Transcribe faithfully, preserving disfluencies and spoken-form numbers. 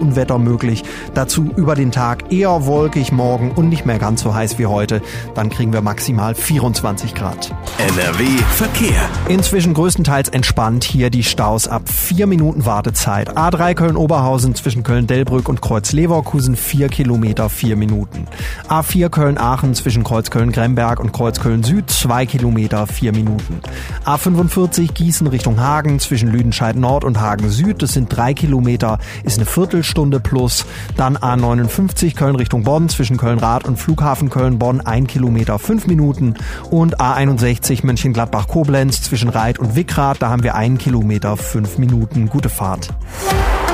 Unwetter möglich. Dazu über den Tag eher wolkig morgen und nicht mehr ganz so heiß wie heute. Dann kriegen wir maximal vierundzwanzig Grad. N R W Verkehr. Inzwischen größtenteils entspannt hier die Staus ab vier Minuten Wartezeit. A drei Köln-Oberhausen zwischen Köln-Delbrück und Kreuz-Leverkusen vier Kilometer, vier Minuten. A vier Köln-Aachen zwischen Kreuzköln-Gremberg und Kreuzköln-Süd zwei Kilometer, vier Minuten. A fünfundvierzig Gießen Richtung Hagen zwischen Lüdenscheid-Nord und Hagen-Süd, das sind drei Kilometer, ist eine Viertelstunde plus. Dann A neunundfünfzig Köln Richtung Bonn zwischen Köln-Rath und Flughafen Köln-Bonn ein Kilometer, fünf Minuten. Und A einundsechzig Mönchengladbach-Koblenz zwischen Reit und Wickrath, da haben wir einen Kilometer, fünf Minuten. Gute Fahrt.